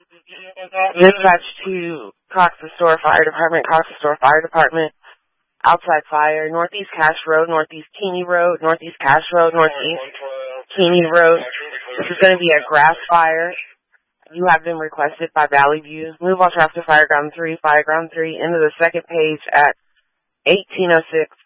Dispatch to Cox Store Fire Department, Cox Store Fire Department, outside fire, Northeast Cash Road, Northeast Keeney Road, Northeast Cash Road, Northeast Keeney Road. This is going to be a grass fire. You have been requested by Valley View. Move all traffic to Fireground 3, into the second page at 1806